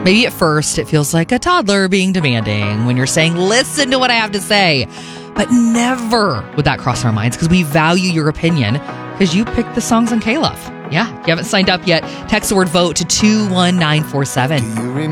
Maybe at first it feels like a toddler being demanding when you're saying, listen to what I have to say. But never would that cross our minds because we value your opinion because you picked the songs on K-Love. Yeah, if you haven't signed up yet, text the word VOTE to 21947.